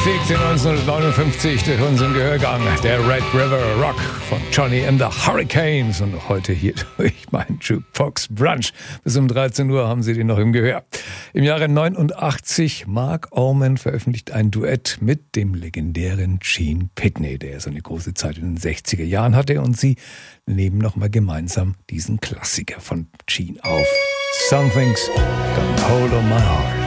fegte 1959 durch unseren Gehörgang. Der Red River Rock von Johnny and the Hurricanes. Und noch heute hier durch mein Jukebox Brunch. Bis um 13 Uhr haben Sie den noch im Gehör. Im Jahre 89 Mark Oman veröffentlicht ein Duett mit dem legendären Gene Pitney, der so eine große Zeit in den 60er Jahren hatte. Und sie nehmen nochmal gemeinsam diesen Klassiker von Gene auf. Something's got a hold on my heart.